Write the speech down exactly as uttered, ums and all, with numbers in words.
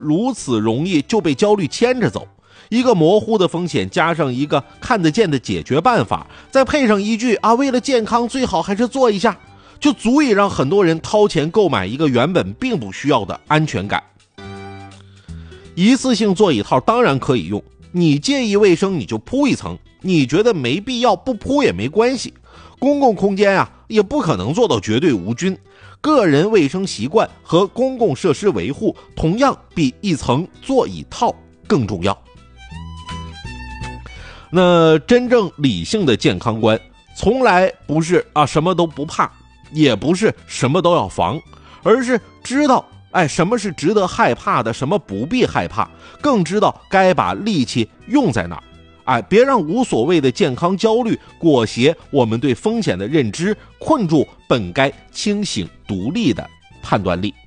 如此容易就被焦虑牵着走。一个模糊的风险加上一个看得见的解决办法，再配上一句啊，为了健康最好还是做一下，就足以让很多人掏钱购买一个原本并不需要的安全感。一次性座椅套当然可以用，你介意卫生你就铺一层，你觉得没必要不铺也没关系。公共空间啊，也不可能做到绝对无菌，个人卫生习惯和公共设施维护同样比一层座椅套更重要。那真正理性的健康观从来不是啊什么都不怕，也不是什么都要防，而是知道哎什么是值得害怕的，什么不必害怕，更知道该把力气用在哪儿。哎，别让无所谓的健康焦虑裹挟我们对风险的认知，困住本该清醒独立的判断力。